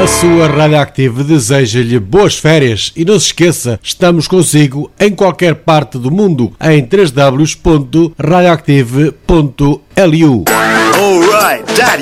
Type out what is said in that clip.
A sua Radioactive deseja-lhe boas férias e não se esqueça, estamos consigo em qualquer parte do mundo em www.radioactive.lu. All right, Daddy.